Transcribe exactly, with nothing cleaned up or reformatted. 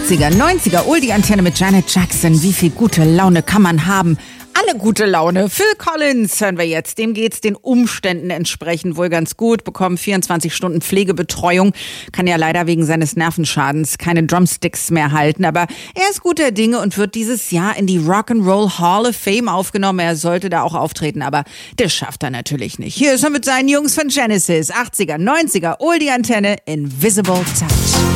achtziger, neunziger, Oldie-Antenne mit Janet Jackson. Wie viel gute Laune kann man haben? Alle gute Laune. Phil Collins hören wir jetzt. Dem geht's den Umständen entsprechend wohl ganz gut. Bekommt vierundzwanzig Stunden Pflegebetreuung. Kann ja leider wegen seines Nervenschadens keine Drumsticks mehr halten. Aber er ist guter Dinge und wird dieses Jahr in die Rock'n'Roll Hall of Fame aufgenommen. Er sollte da auch auftreten, aber das schafft er natürlich nicht. Hier ist er mit seinen Jungs von Genesis. achtziger, neunziger, Oldie-Antenne, Invisible Touch.